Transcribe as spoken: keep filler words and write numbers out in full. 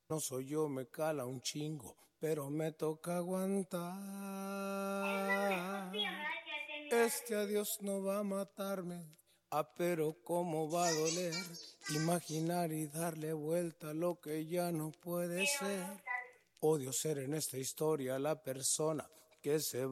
No soy yo, me cala un chingo, pero me toca aguantar. Este adiós no va a matarme, ah, pero cómo va a doler. Imaginar y darle vuelta a lo que ya no puede ser. Odio ser en esta historia la persona que se